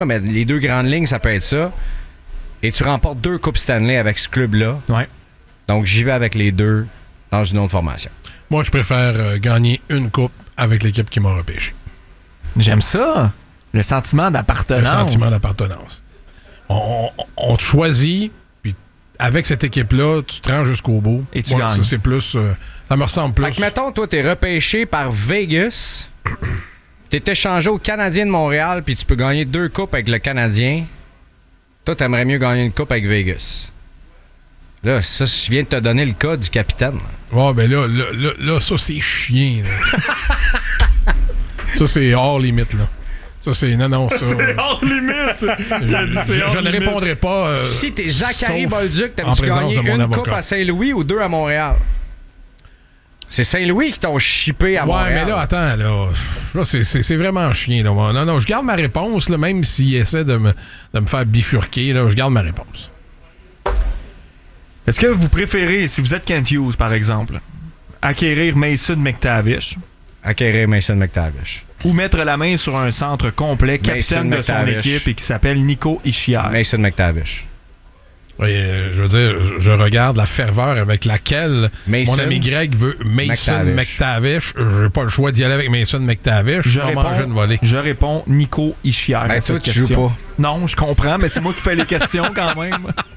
Mais les deux grandes lignes, ça peut être ça. Et tu remportes 2 Coupes Stanley avec ce club-là. Ouais. Donc, j'y vais avec les 2 dans une autre formation. Moi, je préfère gagner une coupe avec l'équipe qui m'a repêché. J'aime ça. Le sentiment d'appartenance. Le sentiment d'appartenance. On te choisit, puis avec cette équipe-là, tu te rends jusqu'au bout. Et tu gagnes. Ça, c'est plus... ça me ressemble plus. Fait que, mettons, toi, t'es repêché par Vegas. T'es échangé au Canadien de Montréal, puis tu peux gagner 2 coupes avec le Canadien. Toi, t'aimerais mieux gagner une coupe avec Vegas. Là, ça, je viens de te donner le cas du capitaine. Ouais, ben là, ça, c'est chien. Là. Ça, c'est hors limite, là. Ça, c'est... Non, ça... C'est hors limite! Je ne répondrai pas... si t'es Zachary sauf Bolduc, en t'aimes-tu présence gagner de mon une avocat. coupe à Saint-Louis ou 2 à Montréal? C'est Saint-Louis qui t'ont shippé à Montréal. Ouais, mais là, attends, là c'est vraiment chien. Là. Non, je garde ma réponse, là, même s'il essaie de me faire bifurquer, là, je garde ma réponse. Est-ce que vous préférez, si vous êtes Kent Hughes, par exemple, acquérir Mason McTavish Acquérir Mason McTavish. ou mettre la main sur un centre complet, capitaine de son McTavish. équipe et qui s'appelle Nico Hischier? Mason McTavish. Oui, je veux dire, je regarde la ferveur avec laquelle Mason mon ami Greg veut Mason McTavish. J'ai pas le choix d'y aller avec Mason McTavish. Je vais manger une volée. Je réponds Nico Hischier. Ben, à toi, cette tu question. joues pas. Non, je comprends, mais c'est moi qui fais les questions quand même.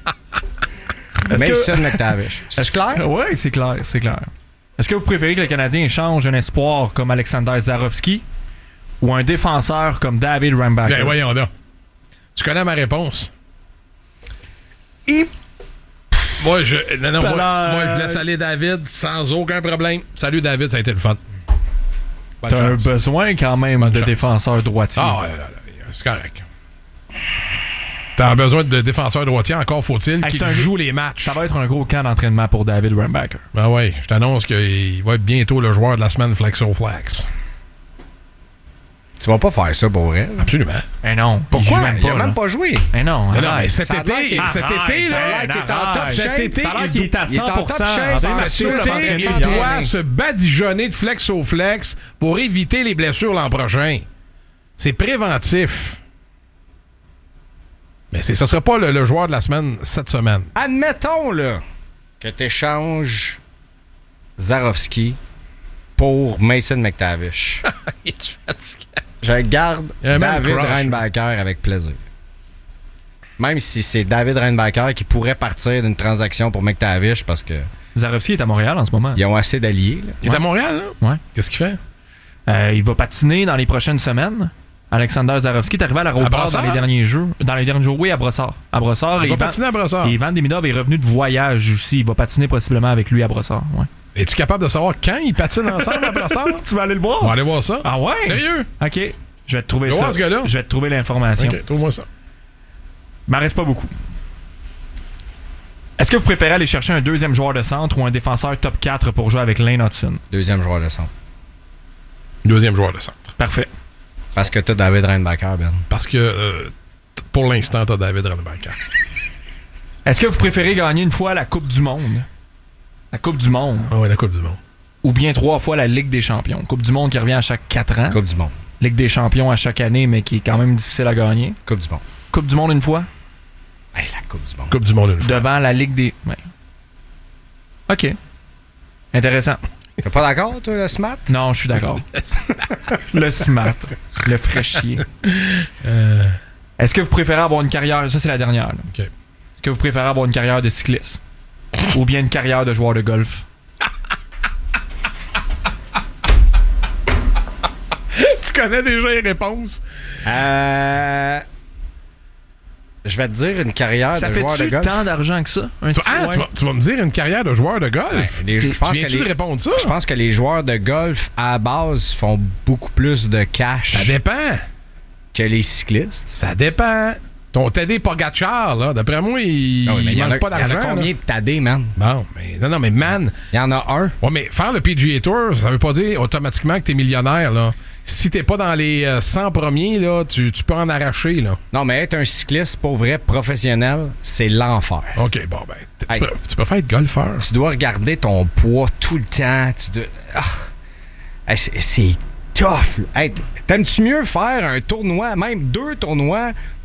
Mason McTavish. C'est clair? Oui, c'est clair, c'est clair. Est-ce que vous préférez que le Canadien échange un espoir comme Alexander Zarovski ou un défenseur comme David Rambacker? Ben voyons là. Tu connais ma réponse? Moi, je laisse aller David sans aucun problème. Salut David, ça a été le fun. Bonne T'as un chance. besoin quand même Bonne de chance. défenseur droitier. Ah ouais, c'est correct. T'as besoin de défenseur droitier, encore faut-il qu'il joue les matchs. Ça va être un gros camp d'entraînement pour David Rambacker. Ben ouais, je t'annonce qu'il va être bientôt le joueur de la semaine Flexo-Flex. Tu vas pas faire ça pour vrai. Absolument. Eh non. Pourquoi? Il Il a même pas joué. Eh non. Mais non, arrête. mais cet Ça a l'air été, qu'il- là, ça a l'air qu'il est en top cet shape. été, Ça a l'air qu'il est à 100%. il est en top shape. cet été, il doit se badigeonner de Flexo-Flex pour éviter les blessures l'an prochain. C'est préventif. Mais ça sera pas le joueur de la semaine cette semaine. Admettons, là, que tu échanges Zarovski pour Mason McTavish. Es-tu fatigué? Je garde Il y a un man David crush. Reinbacker avec plaisir. Même si c'est David Reinbacker qui pourrait partir d'une transaction pour McTavish parce que Zarovski est à Montréal en ce moment. ils ont assez d'alliés. Là. Il est à Montréal, là? Ouais. Qu'est-ce qu'il fait? Il va patiner dans les prochaines semaines. Alexander Zarovski est arrivé à l'aéroport Brossard? dans les derniers jours. Dans les derniers jours, oui, à Brossard. À Brossard. Il va patiner à Brossard. Et Ivan Demidov est revenu de voyage aussi. Il va patiner possiblement avec lui à Brossard. Ouais. Es-tu capable de savoir quand ils patinent ensemble à Brossard? Tu vas aller le voir? On va aller voir ça. Ah ouais? Sérieux? OK. Je vais te trouver Je vais ça. voir ce gars-là. Je vais te trouver l'information. OK, trouve-moi ça. Il m'en reste pas beaucoup. Est-ce que vous préférez aller chercher un deuxième joueur de centre ou un défenseur top 4 pour jouer avec Lane Hudson? Deuxième joueur de centre. Deuxième joueur de centre. Parfait. Parce que t'as David Reinbacker, Ben. Parce que pour l'instant, t'as David Reinbacker. Est-ce que vous préférez gagner une fois la Coupe du Monde? La Coupe du Monde. Ah ouais, la Coupe du Monde. Ou bien 3 fois la Ligue des Champions. Coupe du Monde qui revient à chaque 4 ans. Coupe du Monde. Ligue des Champions à chaque année, mais qui est quand même difficile à gagner. Coupe du Monde. Coupe du Monde une fois? Hey, la Coupe du Monde. Coupe du Monde une fois. Devant la Ligue des... Ouais. OK. Intéressant. T'es pas d'accord, toi, le SMAT? Non, je suis d'accord. Le SMAT. Le fraîchier. Est-ce que vous préférez avoir une carrière... Ça, c'est la dernière. Là. OK. Est-ce que vous préférez avoir une carrière de cycliste? Ou bien une carrière de joueur de golf? Tu connais déjà les réponses? Je vais te dire une carrière Ça de joueur de fait-tu golf. tant d'argent que ça? Tu vas me dire une carrière de joueur de golf? Ouais, je pense tu viens-tu que de répondre ça? Je pense que les joueurs de golf, à la base, font beaucoup plus de cash Ça dépend. que les cyclistes. Ça dépend. Ton Tadej Pogacar, là, d'après moi, il manque pas d'argent. Il y en a combien là. de Tadej, man? Bon, mais non, mais man. Il y en a un. Ouais, mais faire le PGA Tour, ça veut pas dire automatiquement que t'es millionnaire, là. Si t'es pas dans les 100 premiers, là, tu peux en arracher, là. Non, mais être un cycliste, pour vrai, professionnel, c'est l'enfer. OK, bon, ben, Hey. tu peux faire être golfeur. Tu dois regarder ton poids tout le temps. Tu dois... Ah. Hey, c'est tough. Hey, t'aimes-tu mieux faire un tournoi, même 2 tournois,